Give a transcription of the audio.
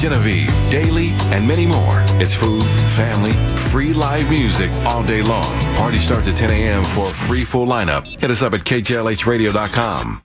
Genevieve, Daily, and many more. It's food, family, free live music all day long. Party starts at 10 a.m. for a free full lineup. Hit us up at KJLHradio.com.